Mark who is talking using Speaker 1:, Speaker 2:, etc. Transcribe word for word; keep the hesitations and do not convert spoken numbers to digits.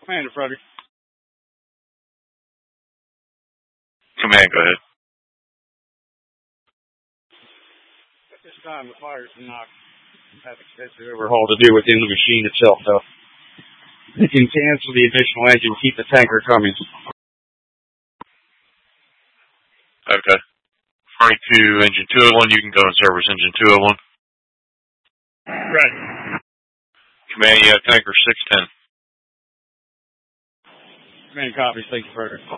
Speaker 1: Commander Frederick.
Speaker 2: Command, go ahead.
Speaker 1: At this time, the fires do not have extensive overhaul to do within the machine itself, though. You can cancel the additional engine, keep the tanker coming.
Speaker 2: Okay. Frank to engine two oh one, you can go and service engine two oh one.
Speaker 1: Right.
Speaker 2: Command, you have tanker six ten.
Speaker 1: Command copies, thank you, Frederick.